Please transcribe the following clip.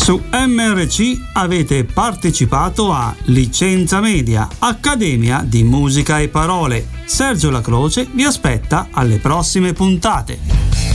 Su MRC avete partecipato a Licenza Media, Accademia di Musica e Parole. Sergio La Croce vi aspetta alle prossime puntate.